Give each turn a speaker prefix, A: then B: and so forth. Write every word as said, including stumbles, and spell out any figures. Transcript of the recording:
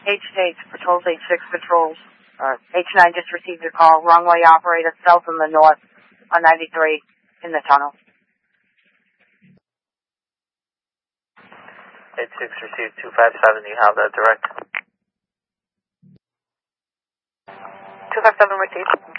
A: H eight, patrols H six patrols. Uh, H nine just received your call. Runway operator south on the north on ninety-three in the tunnel.
B: H six received two five seven. You have that direct.
A: two five seven received.